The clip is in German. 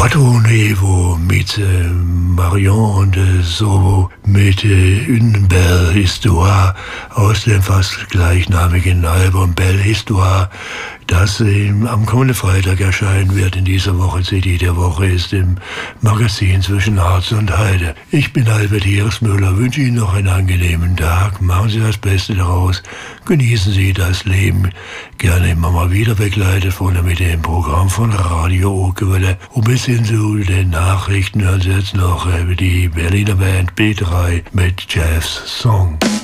Quattro Nevo mit Marion de Sovo mit Une Belle Histoire aus dem fast gleichnamigen Album Belle Histoire, das am kommenden Freitag erscheinen wird. In dieser Woche CD der Woche ist im Magazin Zwischen Harz und Heide. Ich bin Albert Hieresmüller, wünsche Ihnen noch einen angenehmen Tag. Machen Sie das Beste daraus. Genießen Sie das Leben. Gerne immer mal wieder begleitet vorne mit dem Programm von Radio Okerwelle. Und bis hin zu den Nachrichten hören Sie jetzt noch die Berliner Band B3 mit Jeffs Song.